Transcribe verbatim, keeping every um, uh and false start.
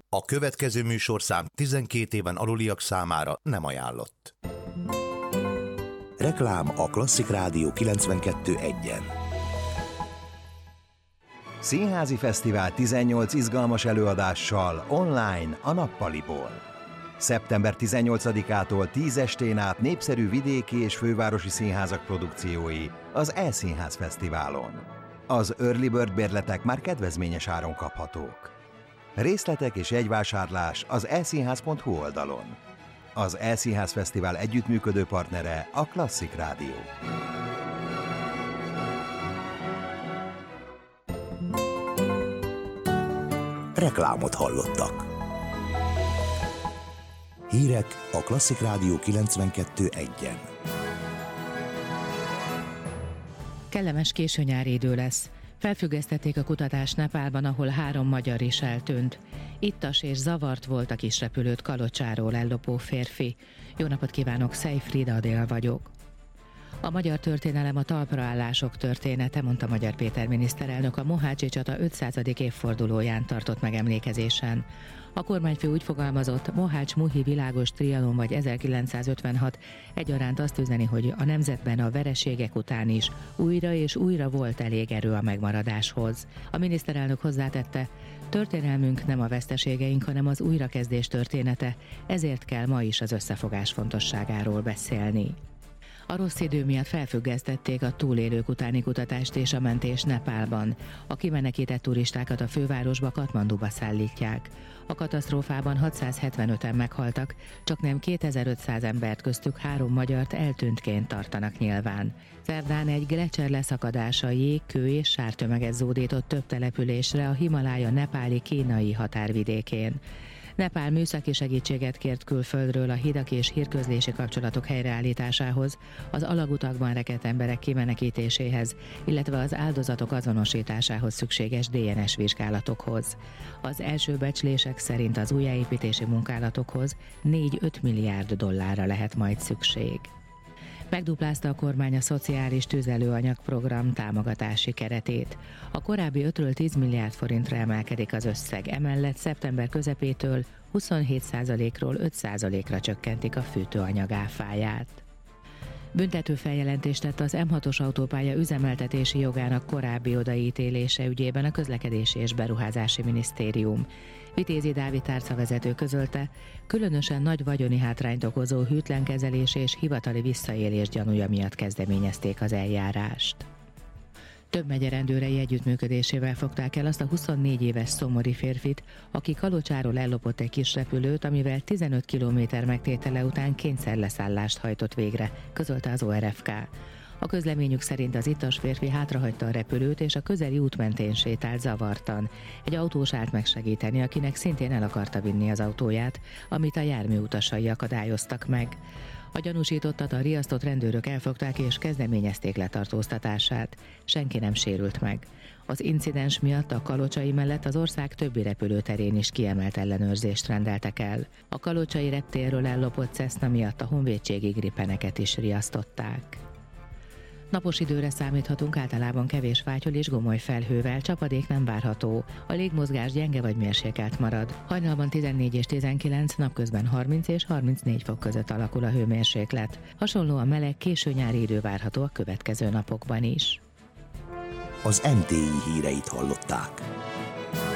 A következő műsorszám tizenkét éven aluliak számára nem ajánlott. Reklám a Klasszik Rádió kilencvenkettő egyen. Színházi Fesztivál tizennyolc izgalmas előadással online a Nappaliból. szeptember tizennyolcadikától tíz estén át népszerű vidéki és fővárosi színházak produkciói az E-Színház Fesztiválon. Az Early Bird bérletek már kedvezményes áron kaphatók. Részletek és jegyvásárlás az e színház pont hu oldalon. Az E-Színház Fesztivál együttműködő partnere a Klasszik Rádió. Reklámot hallottak. Hírek a Klasszik Rádió kilencvenkettő egyen. Kellemes későnyári idő lesz. Felfüggesztették a kutatást Nepálban, ahol három magyar is eltűnt. Ittas és zavart volt a kisrepülőt Kalocsáról ellopó férfi. Jó napot kívánok, Szejfrid Adél vagyok. A magyar történelem a talpraállások története, mondta Magyar Péter miniszterelnök a Mohácsi csata ötszázadik évfordulóján tartott megemlékezésen. A kormányfő úgy fogalmazott, Mohács-Muhi világos trianon vagy ezerkilencszázötvenhat egyaránt azt üzeni, hogy a nemzetben a vereségek után is újra és újra volt elég erő a megmaradáshoz. A miniszterelnök hozzátette, történelmünk nem a veszteségeink, hanem az újrakezdés története, ezért kell ma is az összefogás fontosságáról beszélni. A rossz idő miatt felfüggesztették a túlélők utáni kutatást és a mentés Nepálban. A kimenekített turistákat a fővárosba, Katmanduba szállítják. A katasztrófában hatszázhetvenöten meghaltak, csaknem kétezer-ötszáz embert, köztük három magyart eltűntként tartanak nyilván. Szerdán egy glecser leszakadása jégkő és sártömeget zúdított több településre a Himalája nepáli kínai határvidékén. Nepál műszaki segítséget kért külföldről a hidak és hírközlési kapcsolatok helyreállításához, az alagutakban rekedt emberek kimenekítéséhez, illetve az áldozatok azonosításához szükséges dé en es vizsgálatokhoz. Az első becslések szerint az újjáépítési munkálatokhoz négy-öt milliárd dollárra lehet majd szükség. Megduplázta a kormány a szociális tüzelőanyagprogram támogatási keretét. A korábbi ötről tíz milliárd forintra emelkedik az összeg, emellett szeptember közepétől huszonhét százalékról öt százalékra csökkentik a fűtőanyag áfáját. Büntető feljelentést tett az em hatos autópálya üzemeltetési jogának korábbi odaítélése ügyében a Közlekedési és Beruházási Minisztérium. Vitézi Dávid tárcavezető közölte, különösen nagy vagyoni hátrányt okozó hűtlenkezelés és hivatali visszaélés gyanúja miatt kezdeményezték az eljárást. Több megye rendőrei együttműködésével fogták el azt a huszonnégy éves szomori férfit, aki Kalocsáról ellopott egy kis repülőt, amivel tizenöt kilométer megtétele után kényszerleszállást hajtott végre, közölte az o er ef ká. A közleményük szerint az ittas férfi hátrahagyta a repülőt, és a közeli út mentén sétált zavartan. Egy autós állt megsegíteni, akinek szintén el akarta vinni az autóját, amit a jármű utasai akadályoztak meg. A gyanúsítottat a riasztott rendőrök elfogták és kezdeményezték letartóztatását. Senki nem sérült meg. Az incidens miatt a kalocsai mellett az ország többi repülőterén is kiemelt ellenőrzést rendeltek el. A kalocsai reptérről ellopott Cessna miatt a honvédségi gripeneket is riasztották. Napos időre számíthatunk, általában kevés fátyol és gomoly felhővel, csapadék nem várható. A légmozgás gyenge vagy mérsékelt marad. Hajnalban tizennégy és tizenkilenc, napközben harminc és harmincnégy fok között alakul a hőmérséklet. Hasonlóan meleg, késő nyári idő várható a következő napokban is. Az em té i híreit hallották.